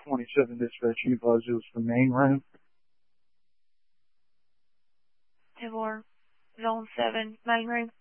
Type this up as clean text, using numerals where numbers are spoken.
27 dispatch, you advised it was the main room. 10-4, Zone 7, main room.